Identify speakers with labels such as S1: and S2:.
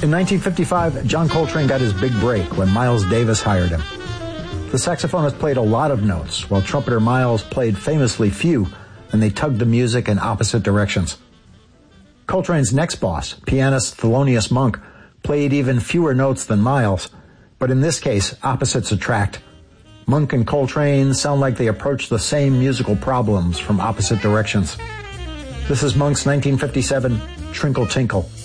S1: In 1955, John Coltrane got his big break when Miles Davis hired him. The saxophonist played a lot of notes, while trumpeter Miles played famously few, and they tugged the music in opposite directions. Coltrane's next boss, pianist Thelonious Monk, played even fewer notes than Miles, but in this case, opposites attract. Monk and Coltrane sound like they approach the same musical problems from opposite directions. This is Monk's 1957 Trinkle Tinkle.